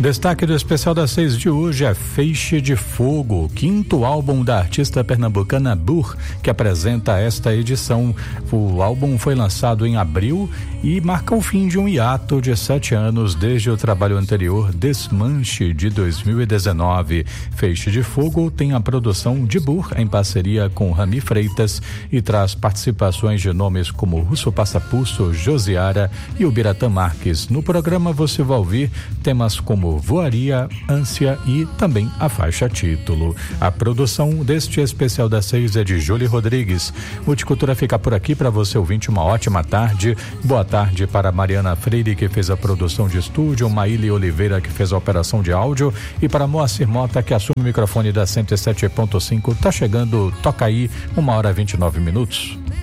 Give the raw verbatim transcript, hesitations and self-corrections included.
Destaque do especial das seis de hoje é Feixe de Fogo, quinto álbum da artista pernambucana Burr, que apresenta esta edição. O álbum foi lançado em abril e marca o fim de um hiato de sete anos desde o trabalho anterior, Desmanche, de dois mil e dezenove. Feixe de Fogo tem a produção de Burr em parceria com Rami Freitas e traz participações de nomes como Russo Passapulso, Josiara e o Biratã Marques. No programa você vai ouvir temas como Voaria, Ânsia e também a faixa título. A produção deste especial das seis é de Júlio Rodrigues. Multicultura fica por aqui para você ouvinte, uma ótima tarde. Boa tarde para Mariana Freire, que fez a produção de estúdio, Maíli Oliveira, que fez a operação de áudio, e para Moacir Mota, que assume o microfone da cento e sete ponto cinco. Tá chegando, toca aí, uma hora e vinte e nove minutos.